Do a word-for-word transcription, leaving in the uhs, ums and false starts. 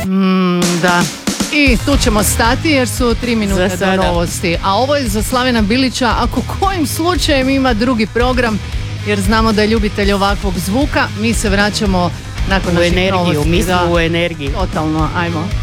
Mm, da. I tu ćemo stati jer su tri minute do novosti. A ovo je za Slavena Bilića, ako kojim slučajem ima drugi program, jer znamo da je ljubitelj ovakvog zvuka. Mi se vraćamo nakon u naših energiju, novosti. mi smo da. u energiji. Totalno, ajmo.